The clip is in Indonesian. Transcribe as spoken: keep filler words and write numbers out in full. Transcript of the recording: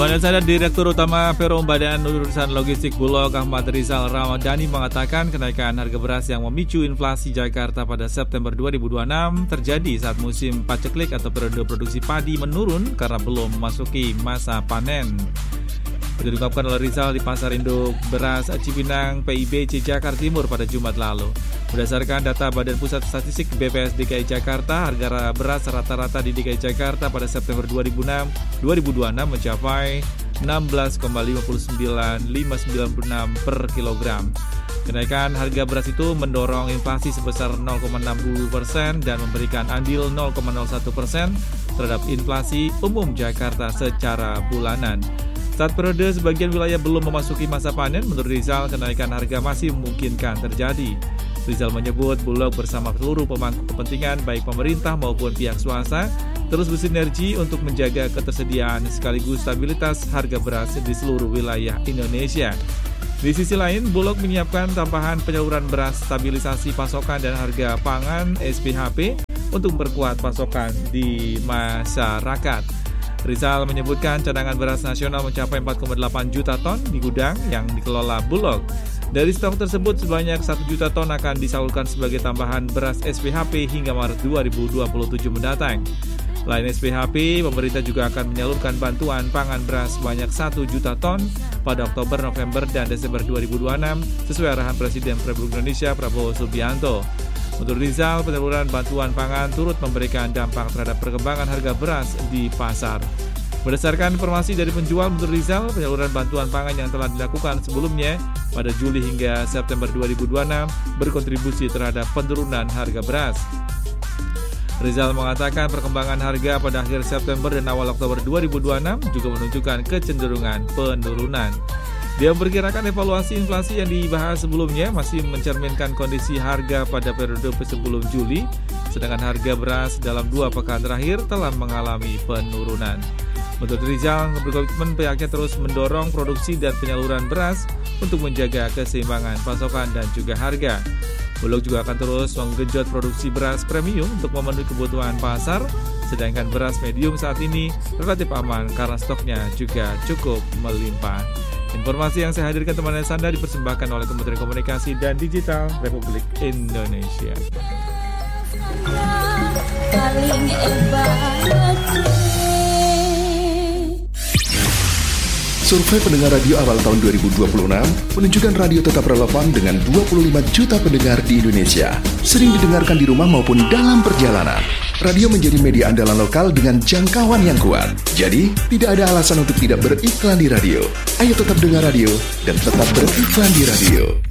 Penasihat Direktur Utama Perum Badan Urusan Logistik Bulog Ahmad Rizal Ramadhani mengatakan kenaikan harga beras yang memicu inflasi Jakarta pada September dua ribu dua puluh enam terjadi saat musim paceklik atau periode produksi padi menurun karena belum memasuki masa panen. Itu diungkapkan oleh Rizal di Pasar Induk Beras Cipinang P I B C Jakarta Timur pada Jumat lalu. Berdasarkan data Badan Pusat Statistik B P S D K I Jakarta, harga beras rata-rata di D K I Jakarta pada September dua ribu dua puluh enam mencapai enam belas koma lima sembilan lima sembilan enam per kilogram. Kenaikan harga beras itu mendorong inflasi sebesar nol koma enam puluh persen dan memberikan andil nol koma nol satu persen terhadap inflasi umum Jakarta secara bulanan. Saat periode sebagian wilayah belum memasuki masa panen, menurut Rizal kenaikan harga masih memungkinkan terjadi. Rizal menyebut Bulog bersama seluruh pemangku kepentingan baik pemerintah maupun pihak swasta terus bersinergi untuk menjaga ketersediaan sekaligus stabilitas harga beras di seluruh wilayah Indonesia. Di sisi lain, Bulog menyiapkan tambahan penyaluran beras stabilisasi pasokan dan harga pangan S P H P untuk memperkuat pasokan di masyarakat. Rizal menyebutkan cadangan beras nasional mencapai empat koma delapan juta ton di gudang yang dikelola Bulog. Dari stok tersebut sebanyak satu juta ton akan disalurkan sebagai tambahan beras S P H P hingga Maret dua ribu dua puluh tujuh mendatang. Selain S P H P, pemerintah juga akan menyalurkan bantuan pangan beras sebanyak satu juta ton pada Oktober, November, dan Desember dua ribu dua puluh enam sesuai arahan Presiden Republik Indonesia Prabowo Subianto. Menurut Rizal, penyaluran bantuan pangan turut memberikan dampak terhadap perkembangan harga beras di pasar. Berdasarkan informasi dari penjual, menurut Rizal, penyaluran bantuan pangan yang telah dilakukan sebelumnya pada Juli hingga September dua ribu dua puluh enam berkontribusi terhadap penurunan harga beras. Rizal mengatakan perkembangan harga pada akhir September dan awal Oktober dua ribu dua puluh enam juga menunjukkan kecenderungan penurunan. Dia memperkirakan evaluasi inflasi yang dibahas sebelumnya masih mencerminkan kondisi harga pada periode sebelum Juli, sedangkan harga beras dalam dua pekan terakhir telah mengalami penurunan. Menurut Rizal, berkomitmen pihaknya terus mendorong produksi dan penyaluran beras untuk menjaga keseimbangan pasokan dan juga harga. Bulog juga akan terus menggenjot produksi beras premium untuk memenuhi kebutuhan pasar, sedangkan beras medium saat ini relatif aman karena stoknya juga cukup melimpah. Informasi yang saya hadirkan teman Anda dipersembahkan oleh Kementerian Komunikasi dan Digital Republik Indonesia. Survei pendengar radio awal tahun dua ribu dua puluh enam menunjukkan radio tetap relevan dengan dua puluh lima juta pendengar di Indonesia. Sering didengarkan di rumah maupun dalam perjalanan. Radio menjadi media andalan lokal dengan jangkauan yang kuat. Jadi, tidak ada alasan untuk tidak beriklan di radio. Ayo tetap dengar radio dan tetap beriklan di radio.